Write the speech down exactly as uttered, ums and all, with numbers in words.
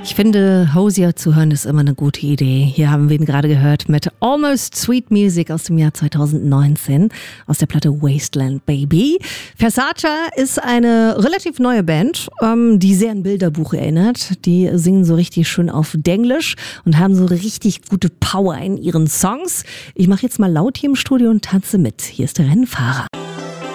Ich finde, Hozier zu hören ist immer eine gute Idee. Hier haben wir ihn gerade gehört mit Almost Sweet Music aus dem Jahr zweitausendneunzehn aus der Platte Wasteland Baby. Versace ist eine relativ neue Band, ähm, die sehr an Bilderbuch erinnert. Die singen so richtig schön auf Denglisch und haben so richtig gute Power in ihren Songs. Ich mache jetzt mal laut hier im Studio und tanze mit. Hier ist der Rennfahrer.